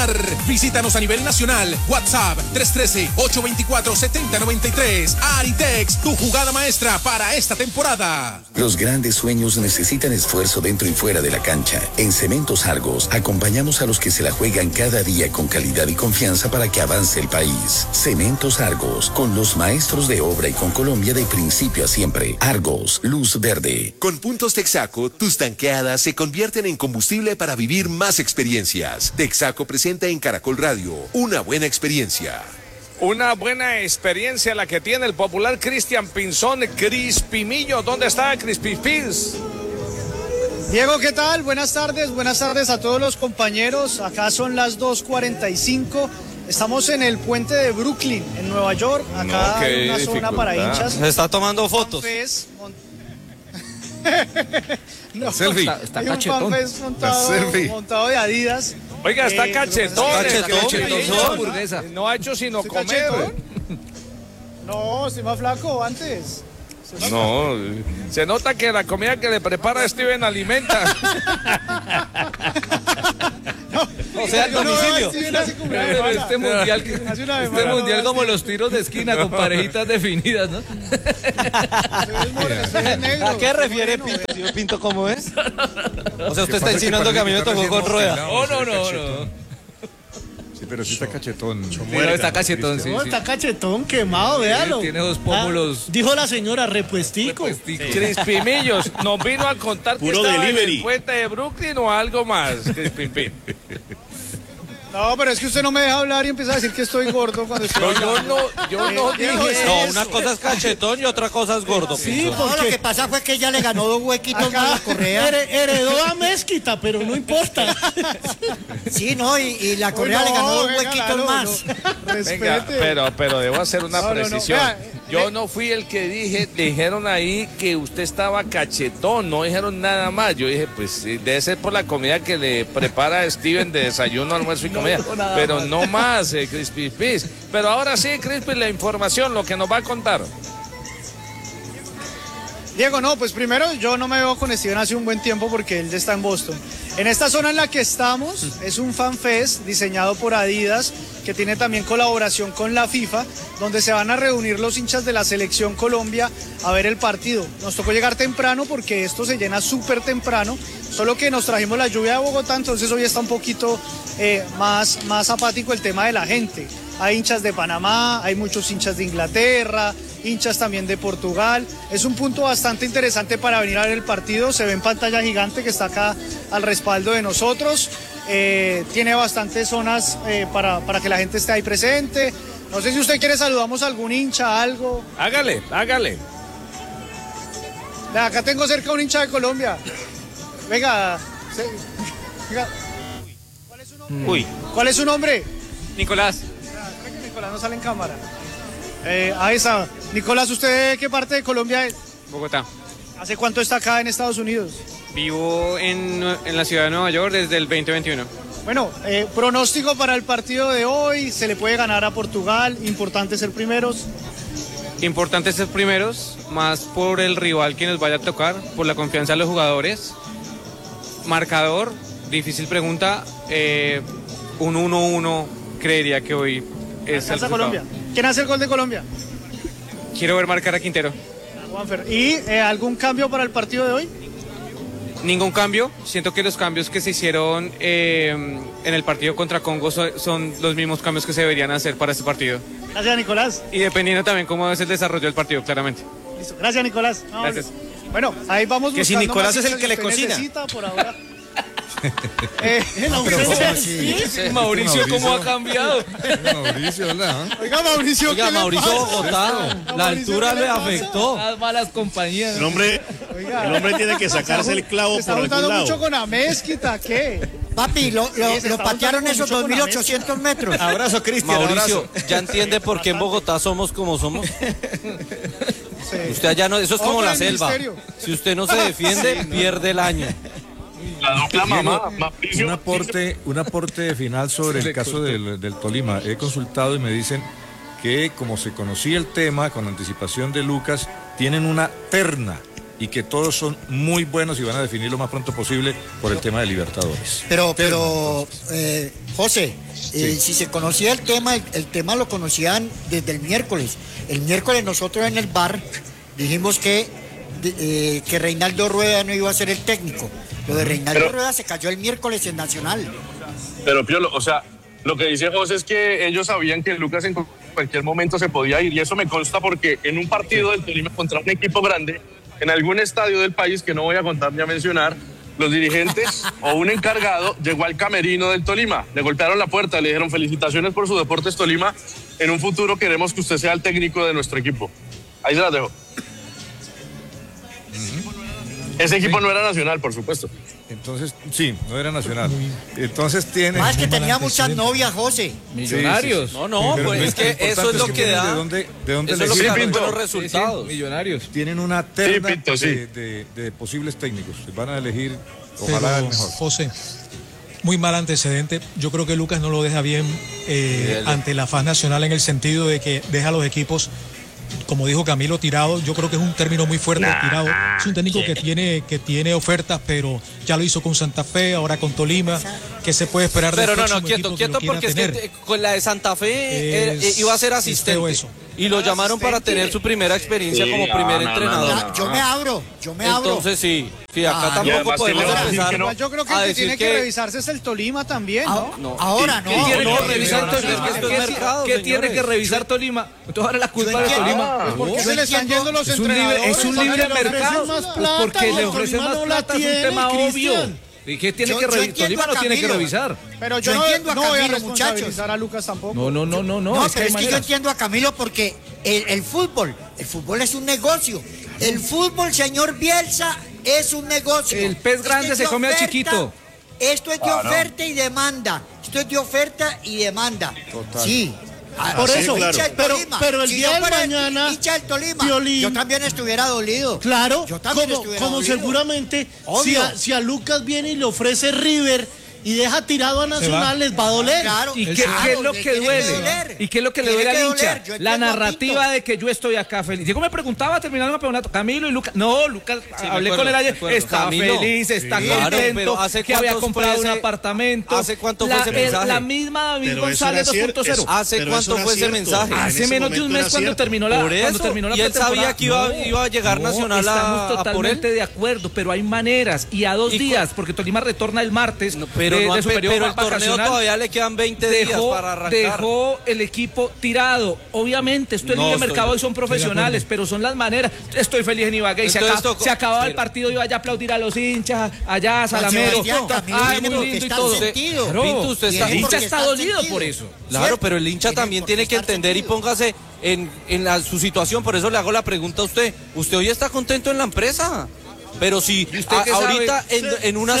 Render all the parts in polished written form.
Visítanos a nivel nacional. WhatsApp 313-824-7093. Aritex, tu jugada maestra para esta temporada. Los grandes sueños necesitan esfuerzo dentro y fuera de la cancha. En Cementos Argos acompañamos a los que se la juegan cada día con calidad y confianza para que avance el país. Cementos Argos, con los maestros de obra y con Colombia de principio a siempre. Argos, luz verde. Con puntos Texaco, tus tanqueadas se convierten en combustible para vivir más experiencias. Texaco presenta en Caracol Radio una buena experiencia. Una buena experiencia la que tiene el popular Cristian Pinzón, Crispimillo. ¿Dónde está Crispy Pins? Diego, ¿qué tal? Buenas tardes a todos los compañeros. Acá son las 2:45. Estamos en el puente de Brooklyn, en Nueva York. Acá hay una zona para hinchas. Se está tomando fotos. No, selfie. Está cachetón. Montado de Adidas. Oiga, está cachetón. Cachetón. No ha hecho sino comer. No, estoy más flaco antes. No, se nota que la comida que le prepara Steven alimenta. O sea, el domicilio. Este mundial como los tiros de esquina con parejitas definidas, ¿no? ¿A qué refiere Pinto? ¿Señor Pinto cómo es? O sea, usted está insinuando que a mí me tocó con rueda. No. Sí, pero sí está cachetón. Está cachetón, sí. Está cachetón, quemado, véalo. Tiene dos pómulos. Dijo la señora, repuestico. Crispimillos, ¿nos vino a contar que estaba en el puente de Brooklyn o algo más, Crispimín? No, pero es que usted no me deja hablar y empieza a decir que estoy gordo cuando estoy yo no dije eso. No, una cosa es cachetón y otra cosa es gordo. Sí, porque lo que pasa fue que ella le ganó 2 huequitos más la correa. Heredó a Mezquita, pero no importa. Sí, no, y la correa le ganó 2 huequitos más. Venga, pero debo hacer una precisión. Yo no fui el que dijeron ahí que usted estaba cachetón, no dijeron nada más. Yo dije, pues debe ser por la comida que le prepara Steven de desayuno, almuerzo y comida. Pero no más, Crispy Fish. Pero ahora sí, Crispy, la información, lo que nos va a contar. Diego, no, pues primero yo no me veo con Steven hace un buen tiempo porque él ya está en Boston. En esta zona en la que estamos es un fan fest diseñado por Adidas que tiene también colaboración con la FIFA, donde se van a reunir los hinchas de la Selección Colombia a ver el partido. Nos tocó llegar temprano porque esto se llena súper temprano, solo que nos trajimos la lluvia de Bogotá, entonces hoy está un poquito más apático el tema de la gente. Hay hinchas de Panamá, hay muchos hinchas de Inglaterra, hinchas también de Portugal. Es un punto bastante interesante para venir a ver el partido. Se ve en pantalla gigante que está acá al respaldo de nosotros. Tiene bastantes zonas para que la gente esté ahí presente. No sé si usted quiere, saludamos a algún hincha, algo. Hágale. Acá tengo cerca un hincha de Colombia. Venga. ¿Cuál es su nombre? Uy. ¿Cuál es su nombre? Nicolás. Nicolás no sale en cámara. Ahí está. Nicolás, ¿usted qué parte de Colombia es? Bogotá. ¿Hace cuánto está acá en Estados Unidos? Vivo en la ciudad de Nueva York desde el 2021. Bueno, pronóstico para el partido de hoy. Se le puede ganar a Portugal. Importante ser primeros. Importante ser primeros, más por el rival que nos vaya a tocar, por la confianza de los jugadores. Marcador, difícil pregunta. Un 1-1 creería que hoy es el resultado. Colombia. ¿Quién hace el gol de Colombia? Quiero ver marcar a Quintero. Juanfer. ¿Y algún cambio para el partido de hoy? Ningún cambio. Siento que los cambios que se hicieron en el partido contra Congo son los mismos cambios que se deberían hacer para este partido. Gracias, Nicolás. Y dependiendo también cómo es el desarrollo del partido, claramente. Listo. Gracias, Nicolás. No, gracias. Bueno, ahí vamos. Que si Nicolás es el que le cocina. Por ahora. Mauricio, ¿cómo ha cambiado? Mauricio, ¿verdad? Oiga, Mauricio, Bogotá, la altura le afectó. Las malas compañías. El hombre tiene que sacarse el clavo por algún lado. Está mucho con Amezquita, ¿qué? Papi, lo patearon esos 2.800 metros. Abrazo, Cristian. Mauricio, ¿ya entiende por qué en Bogotá somos como somos? Sí. Usted allá no, eso es como la selva. Si usted no se defiende, pierde el año. La dupla mamá. Un aporte final sobre el caso del Tolima. He consultado y me dicen que como se conocía el tema con anticipación de Lucas, tienen una terna y que todos son muy buenos y van a definir lo más pronto posible por el tema de Libertadores. Pero José, si se conocía el tema lo conocían desde el miércoles. El miércoles nosotros en el bar dijimos que Reinaldo Rueda no iba a ser el técnico. Lo de Reinaldo Rueda se cayó el miércoles en Nacional. Pero Piolo, o sea, lo que dice José es que ellos sabían que Lucas en cualquier momento se podía ir, y eso me consta porque en un partido del Tolima contra un equipo grande, en algún estadio del país que no voy a contar ni a mencionar, los dirigentes o un encargado llegó al camerino del Tolima, le golpearon la puerta, le dijeron felicitaciones por su Deportes Tolima, en un futuro queremos que usted sea el técnico de nuestro equipo. Ahí se las dejo. Ese equipo no era Nacional, por supuesto. Entonces, sí, no era Nacional. Entonces tiene... Más que tenía muchas novias, José. Millonarios. Sí. No, pues es que eso es lo que da. ¿De dónde eso es lo que da buenos resultados. Sí, Millonarios. Tienen una terna de posibles técnicos. Van a elegir, ojalá el mejor. José, muy mal antecedente. Yo creo que Lucas no lo deja bien ante la faz nacional, en el sentido de que deja a los equipos, como dijo Camilo, tirado. Yo creo que es un término muy fuerte, tirado. Es un técnico que tiene ofertas, pero ya lo hizo con Santa Fe, ahora con Tolima. ¿Qué se puede esperar del próximo equipo quieto, porque es que con la de Santa Fe iba a ser asistente. Y lo llamaron para tener su primera experiencia como primer entrenador. Yo me abro. Entonces sí, acá tampoco podemos empezar. No. Yo creo que el que tiene que revisarse es el Tolima también, ¿no? Ahora no. ¿Qué tiene que revisar Tolima? ¿Qué tiene que revisar Tolima? Entonces ahora la culpa de Tolima. ¿Por qué se le están yendo los entrenadores? Es un libre mercado. Porque le ofrecen más plata, es un tema obvio. ¿Y qué tiene que revisar? Tolima no tiene que revisar. Pero yo no entiendo a Camilo, responsabilizar a Lucas tampoco. No. No, pero es que yo entiendo a Camilo porque el fútbol es un negocio. El fútbol, señor Bielsa, es un negocio. El pez grande se come al chiquito. Esto es de oferta y demanda. Total. Sí. Por eso, claro. Pero el día de mañana, hincha del Tolima, Violín, yo también estuviera dolido. Claro, como dolido. seguramente si a Lucas viene y le ofrece River y deja tirado a Nacional, les va a doler. Claro. ¿Y qué es lo que duele? ¿Y qué es lo que le duele al hincha? La narrativa de que yo estoy acá feliz. Diego me preguntaba terminando el campeonato, Camilo y Lucas. No, Lucas, hablé con él ayer. Está feliz, está contento, que había comprado un apartamento. ¿Hace cuánto fue ese mensaje? La misma David González 2.0. ¿Hace cuánto fue ese mensaje? Hace menos de un mes cuando terminó la temporada. Y él sabía que iba a llegar Nacional a por él. Estamos totalmente de acuerdo, pero hay maneras. Y a 2 días, porque Tolima retorna el martes. Pero el torneo todavía le quedan 20 días para arrancar. Dejó el equipo tirado. Obviamente, esto es libre mercado y son profesionales, pero son las maneras. Estoy feliz en Ibagué. Se acababa el partido, iba allá a aplaudir a los hinchas, allá a Salamero. Muy lindo y todo. El hincha está dolido por eso. Claro, pero el hincha también tiene que entender y póngase en su situación. Por eso le hago la pregunta a usted. ¿Usted hoy está contento en la empresa? Pero si ahorita en una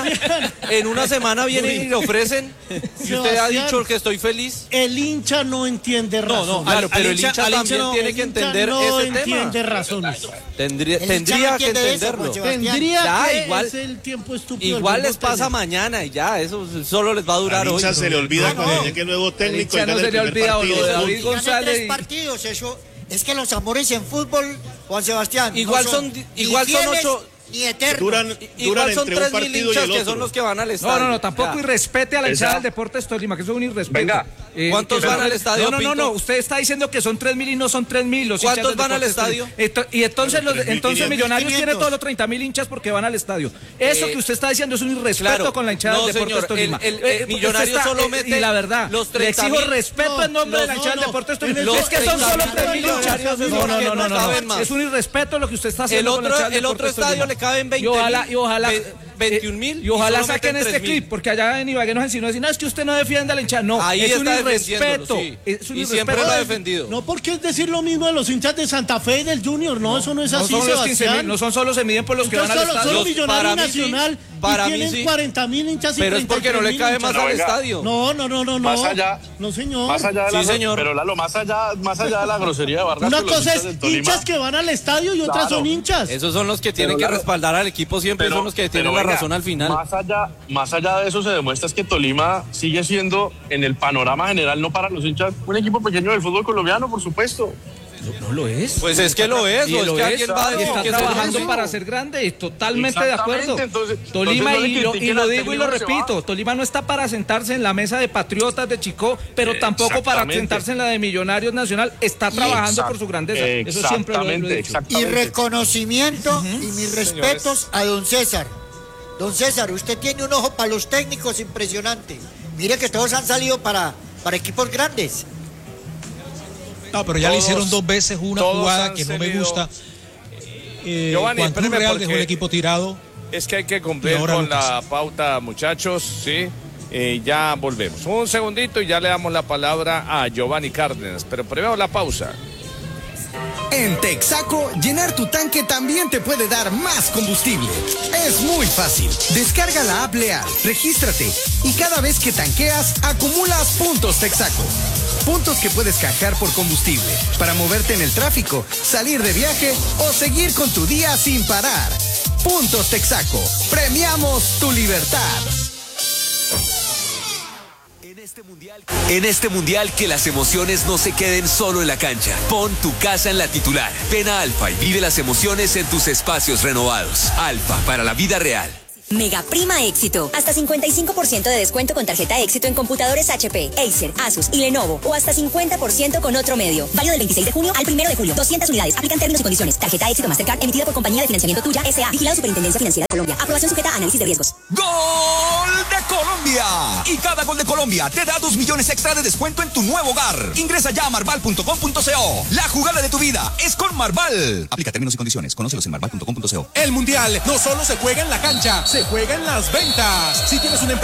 semana vienen y le ofrecen, y usted ha dicho que estoy feliz. El hincha no entiende razones. No, claro, pero el hincha también tiene que entender ese tema. No entiende razones. Tendría que entenderlo. Es el tiempo estúpido. Igual les pasa mañana y ya, eso solo les va a durar hoy. Al hincha se le olvida cuando llegue el nuevo técnico. Ya no se le ha olvidado lo de David González. 3 partidos, eso. Es que los amores en fútbol, Juan Sebastián, igual son 8 ni eternos. Igual son 3.000 hinchas que son los que van al estadio. No, tampoco irrespete a la hinchada del Deportes Tolima, que eso es un irrespeto. Venga, ¿cuántos van al estadio? No, usted está diciendo que son 3.000 y no son 3.000. ¿Cuántos van al estadio? Y entonces Millonarios tiene todos los 30.000 hinchas porque van al estadio. Eso que usted está diciendo es un irrespeto con la hinchada del Deportes Tolima. Millonarios solo mete. Y la verdad, le exijo respeto en nombre de la hinchada del Deportes Tolima. Es que son solo 3.000 hinchas. No. Es un irrespeto lo que usted está haciendo con la hinchada del Deportes Tolima. El otro estadio le caben 20.000. Y ojalá 21.000 y ojalá saquen este clip, porque allá en Ibagué nos enseñó a decir, no, es que usted no defiende a la hinchada. No, ahí es un está irrespeto. Sí. Es un y irrespeto. siempre lo ha defendido. No, porque es decir lo mismo de los hinchas de Santa Fe y del Junior. No, eso no es así, Sebastián. No son solo, se miden por los que van al estadio. Solo Millonario Nacional para y tienen 40.000 hinchas y 33.000 pero es porque no le cabe más al estadio. No. Más allá. No, señor. Más allá de señor. Pero Lalo, más allá de la grosería de Vargas. Una cosa es hinchas que van al estadio y otras son hinchas. Esos son los que tienen que respaldar al equipo siempre, son los que tienen la razón al final. Más allá de eso se demuestra es que Tolima sigue siendo, en el panorama general, no para los hinchas, un equipo pequeño del fútbol colombiano, por supuesto. No lo es. Pues es que lo es, o es que alguien va a decir está que trabajando para ser grande, totalmente de acuerdo. Tolima, y lo digo y lo repito, Tolima no está para sentarse en la mesa de Patriotas de Chicó, pero tampoco para sentarse en la de Millonarios Nacional, está trabajando por su grandeza. Eso siempre lo he dicho. Y reconocimiento y mis respetos a don César. Don César, usted tiene un ojo para los técnicos impresionante. Mire que todos han salido para equipos grandes. No, pero ya le hicieron 2 veces una jugada que no me gusta. Giovanni, Juan Real dejó el equipo tirado. Es que hay que cumplir con la pauta, muchachos, ¿sí? Ya volvemos. Un segundito y ya le damos la palabra a Giovanni Cárdenas, pero primero la pausa. En Texaco, llenar tu tanque también te puede dar más combustible. Es muy fácil. Descarga la app Leal, regístrate y cada vez que tanqueas, acumulas puntos Texaco. Puntos que puedes canjear por combustible para moverte en el tráfico, salir de viaje o seguir con tu día sin parar. Puntos Texaco. Premiamos tu libertad. En este mundial que las emociones no se queden solo en la cancha. Pon tu casa en la titular. Ven a Alfa y vive las emociones en tus espacios renovados. Alfa, para la vida real. Mega Prima Éxito. Hasta 55% de descuento con tarjeta Éxito en computadores HP, Acer, Asus y Lenovo. O hasta 50% con otro medio. Válido del 26 de junio al 1 de julio. 200 unidades. Aplican términos y condiciones. Tarjeta Éxito Mastercard emitida por Compañía de Financiamiento Tuya S.A. Vigilado Superintendencia Financiera de Colombia. Aprobación sujeta a análisis de riesgos. ¡Gol de Colombia! Y cada gol de Colombia te da 2 millones extra de descuento en tu nuevo hogar. Ingresa ya a marval.com.co. La jugada de tu vida es con Marval. Aplica términos y condiciones. Conócelos en marval.com.co. El Mundial no solo se juega en la cancha, se juega en las ventas. Si tienes una